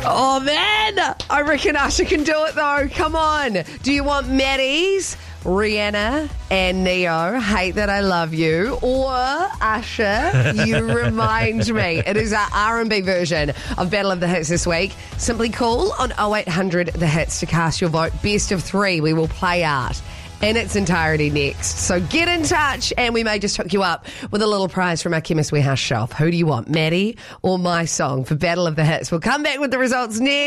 Oh, man. I reckon Usher can do it, though. Come on. Do you want Maddie's, Rihanna and Neo, Hate That I Love You, or Usher, You Remind Me? It is our R&B version of Battle of the Hits this week. Simply call on 0800 The Hits to cast your vote. Best of three we will play out in its entirety next. So get in touch and we may just hook you up with a little prize from our Chemist Warehouse shelf. Who do you want, Maddie or my song for Battle of the Hits? We'll come back with the results next.